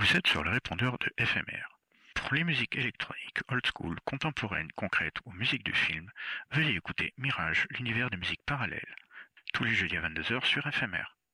Vous êtes sur le répondeur de FMR. Pour les musiques électroniques, old school, contemporaines, concrètes ou musique de film, veuillez écouter Mirage, l'univers de musique parallèle. Tous les jeudis à 22h sur FMR.